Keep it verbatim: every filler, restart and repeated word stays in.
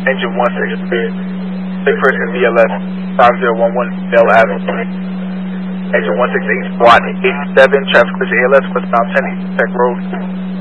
engine one six three. Big person V L S five zero one one Bell Avenue. Engine one six eight, squad eight seven, traffic is A L S, westbound ten East Tech Road.